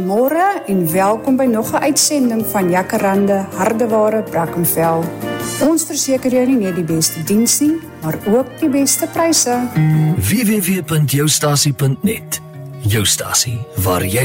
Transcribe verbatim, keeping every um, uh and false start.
Goeiemôre en welkom by nog 'n uitsending van Jacaranda Hardeware Brackenfell. Ons verseker jou nie net die beste diens nie, maar ook die beste pryse. w w w punt jou stasie punt net. Jou stasie, waar jy